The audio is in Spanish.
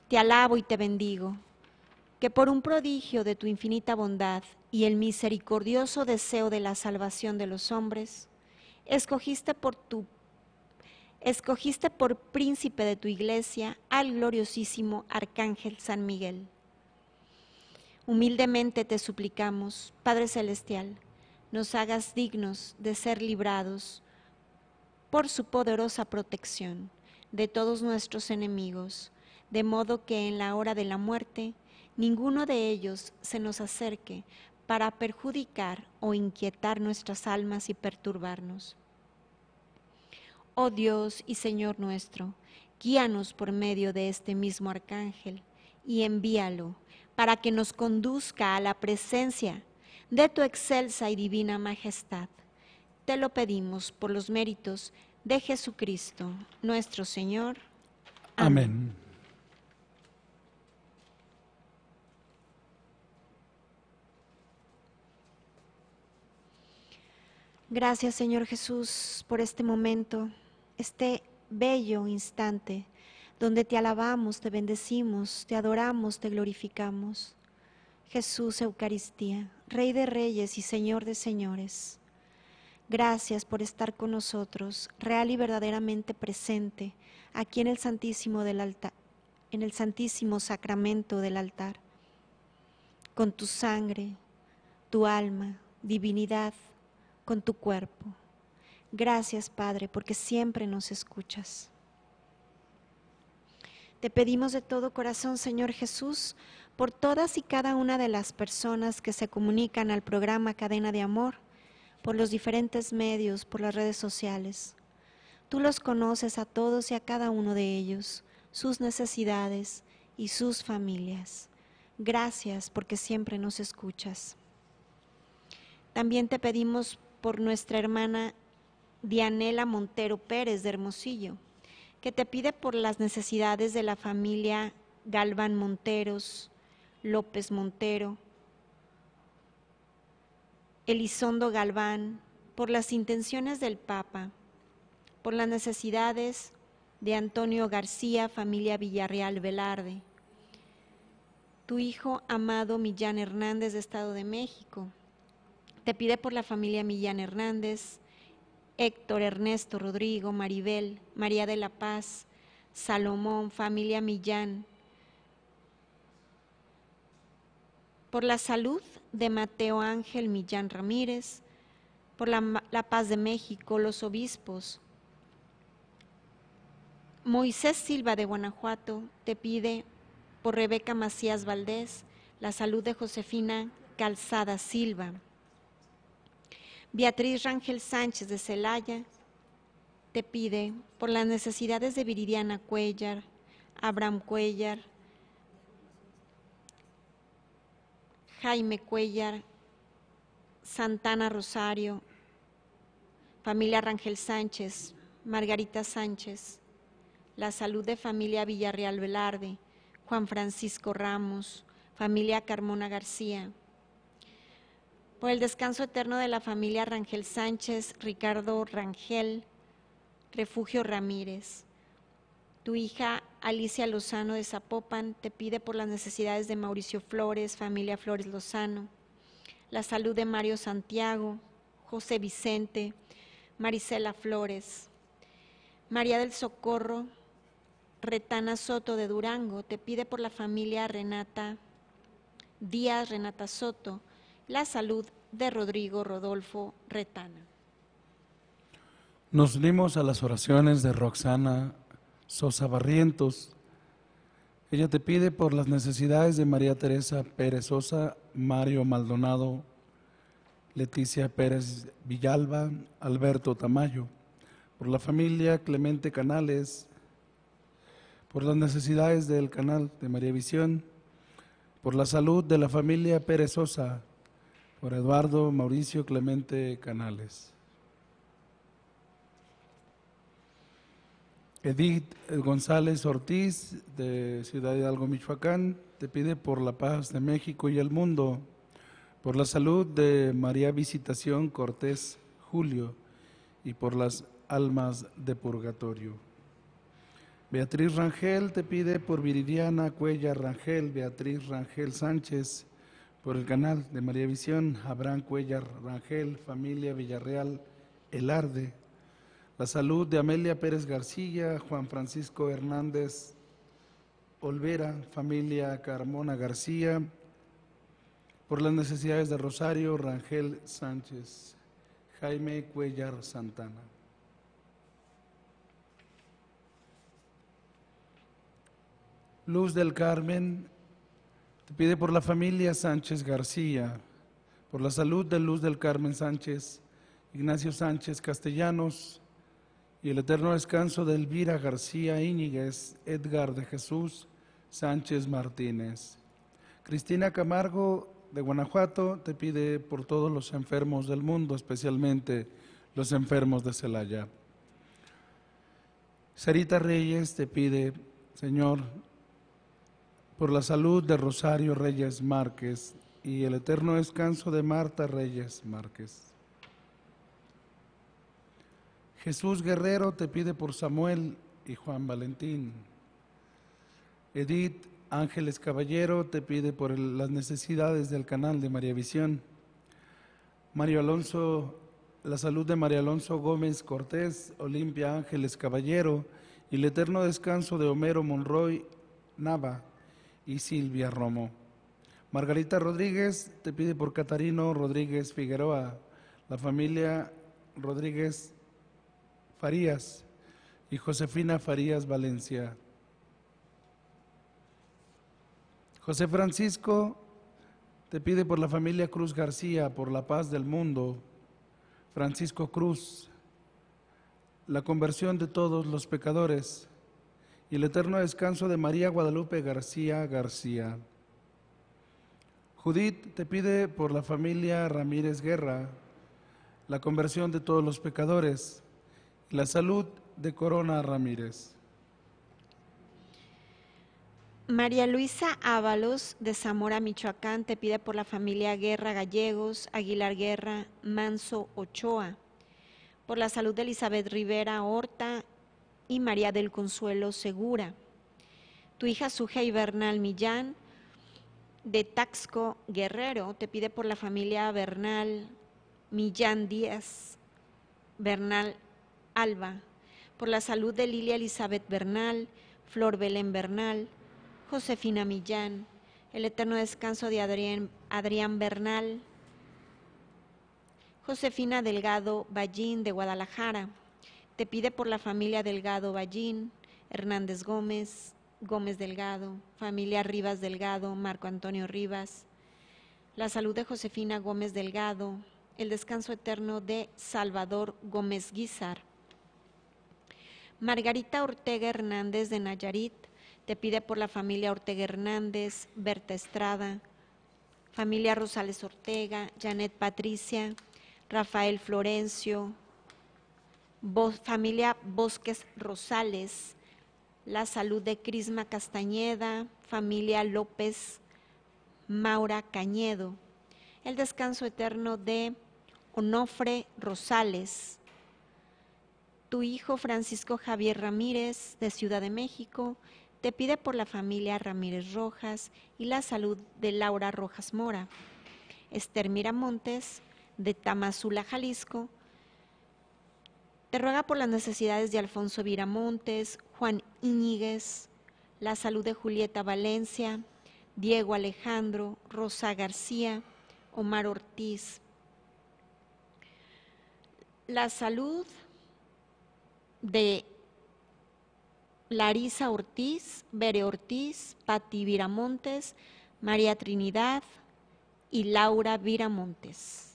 Te alabo y te bendigo, que por un prodigio de tu infinita bondad y el misericordioso deseo de la salvación de los hombres, escogiste por príncipe de tu iglesia al gloriosísimo Arcángel San Miguel. Humildemente te suplicamos, Padre Celestial, nos hagas dignos de ser librados por su poderosa protección de todos nuestros enemigos, de modo que en la hora de la muerte ninguno de ellos se nos acerque para perjudicar o inquietar nuestras almas y perturbarnos. Oh Dios y Señor nuestro, guíanos por medio de este mismo arcángel y envíalo para que nos conduzca a la presencia de tu excelsa y divina majestad. Te lo pedimos por los méritos de Jesucristo, nuestro Señor. Amén. Gracias, Señor Jesús, por este momento, este bello instante, donde te alabamos, te bendecimos, te adoramos, te glorificamos. Jesús, Eucaristía, Rey de Reyes y Señor de Señores. Gracias por estar con nosotros, real y verdaderamente presente, aquí en el Santísimo del altar, en el Santísimo Sacramento del altar, con tu sangre, tu alma, divinidad, con tu cuerpo. Gracias, Padre, porque siempre nos escuchas. Te pedimos de todo corazón, Señor Jesús, por todas y cada una de las personas que se comunican al programa Cadena de Amor, por los diferentes medios, por las redes sociales. Tú los conoces a todos y a cada uno de ellos, sus necesidades y sus familias. Gracias porque siempre nos escuchas. También te pedimos por nuestra hermana Dianela Montero Pérez de Hermosillo, que te pide por las necesidades de la familia Galván Monteros, López Montero, Elizondo Galván, por las intenciones del Papa, por las necesidades de Antonio García, familia Villarreal Velarde, tu hijo amado Millán Hernández de Estado de México, te pide por la familia Millán Hernández, Héctor, Ernesto, Rodrigo, Maribel, María de la Paz, Salomón, familia Millán, por la salud de Mateo Ángel Millán Ramírez, por la paz de México, los obispos. Moisés Silva de Guanajuato te pide por Rebeca Macías Valdés, la salud de Josefina Calzada Silva. Beatriz Rangel Sánchez de Celaya te pide por las necesidades de Viridiana Cuellar, Abraham Cuellar, Jaime Cuellar, Santana Rosario, familia Rangel Sánchez, Margarita Sánchez, la salud de familia Villarreal Velarde, Juan Francisco Ramos, familia Carmona García, por el descanso eterno de la familia Rangel Sánchez, Ricardo Rangel, Refugio Ramírez. Tu hija Alicia Lozano de Zapopan te pide por las necesidades de Mauricio Flores, familia Flores Lozano, la salud de Mario Santiago, José Vicente, Marisela Flores. María del Socorro Retana Soto de Durango te pide por la familia Renata Díaz, Renata Soto, la salud de Rodrigo Rodolfo Retana. Nos unimos a las oraciones de Roxana Sosa Barrientos. Ella te pide por las necesidades de María Teresa Pérez Sosa, Mario Maldonado, Leticia Pérez Villalba, Alberto Tamayo, por la familia Clemente Canales, por las necesidades del canal de María Visión, por la salud de la familia Pérez Sosa, por Eduardo Mauricio Clemente Canales. Edith González Ortiz, de Ciudad Hidalgo, Michoacán, te pide por la paz de México y el mundo, por la salud de María Visitación Cortés Julio y por las almas de purgatorio. Beatriz Rangel te pide por Viridiana Cuellar Rangel, Beatriz Rangel Sánchez, por el canal de María Visión, Abraham Cuellar Rangel, familia Villarreal Elarde. La salud de Amelia Pérez García, Juan Francisco Hernández Olvera, familia Carmona García, por las necesidades de Rosario Rangel Sánchez, Jaime Cuellar Santana. Luz del Carmen te pide por la familia Sánchez García, por la salud de Luz del Carmen Sánchez, Ignacio Sánchez Castellanos y el eterno descanso de Elvira García Íñiguez, Edgar de Jesús Sánchez Martínez. Cristina Camargo de Guanajuato te pide por todos los enfermos del mundo, especialmente los enfermos de Celaya. Sarita Reyes te pide, Señor, por la salud de Rosario Reyes Márquez y el eterno descanso de Marta Reyes Márquez. Jesús Guerrero te pide por Samuel y Juan Valentín. Edith Ángeles Caballero te pide por las necesidades del canal de María Visión. Mario Alonso, la salud de María Alonso Gómez Cortés, Olimpia Ángeles Caballero y el eterno descanso de Homero Monroy Nava y Silvia Romo. Margarita Rodríguez te pide por Catarino Rodríguez Figueroa, la familia Rodríguez Farías y Josefina Farías Valencia. José Francisco te pide por la familia Cruz García, por la paz del mundo. Francisco Cruz, la conversión de todos los pecadores y el eterno descanso de María Guadalupe García García. Judith te pide por la familia Ramírez Guerra, la conversión de todos los pecadores y la salud de Corona Ramírez. María Luisa Ábalos de Zamora, Michoacán, te pide por la familia Guerra Gallegos, Aguilar Guerra, Manso Ochoa, por la salud de Elizabeth Rivera Horta y María del Consuelo Segura. Tu hija Suja y Bernal Millán de Taxco Guerrero te pide por la familia Bernal Millán Díaz, Bernal Alba, por la salud de Lilia Elizabeth Bernal, Flor Belén Bernal, Josefina Millán, el eterno descanso de Adrián Bernal, Josefina Delgado Ballín de Guadalajara, te pide por la familia Delgado Ballín, Hernández Gómez, Gómez Delgado, familia Rivas Delgado, Marco Antonio Rivas, la salud de Josefina Gómez Delgado, el descanso eterno de Salvador Gómez Guizar. Margarita Ortega Hernández de Nayarit te pide por la familia Ortega Hernández, Berta Estrada, familia Rosales Ortega, Janet Patricia, Rafael Florencio, familia Bosques Rosales, la salud de Crisma Castañeda, familia López Maura Cañedo, el descanso eterno de Onofre Rosales, tu hijo Francisco Javier Ramírez de Ciudad de México, te pide por la familia Ramírez Rojas y la salud de Laura Rojas Mora. Esther Miramontes de Tamazula, Jalisco, te ruega por las necesidades de Alfonso Viramontes, Juan Íñiguez, la salud de Julieta Valencia, Diego Alejandro, Rosa García, Omar Ortiz, la salud de Larisa Ortiz, Bere Ortiz, Pati Viramontes, María Trinidad y Laura Viramontes.